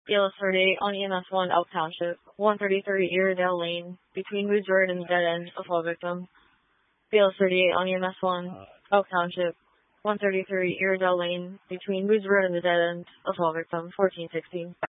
BLS 38 on EMS 1 Elk Township, 133 Iredale Lane, between Woods Road and the dead end, assault victim. BLS 38 on EMS 1 Elk Township, 133 Iredale Lane, between Woods Road and the dead end, assault victim, 1416.